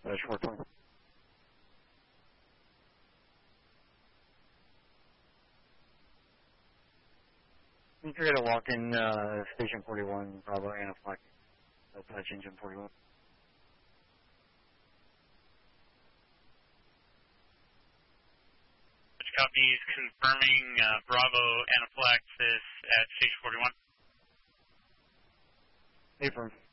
420. You can get a walk-in Station 41, Bravo, Anaphylactic. Touch engine 41. Copies confirming Bravo Anaphylaxis at Station 41. Affirm.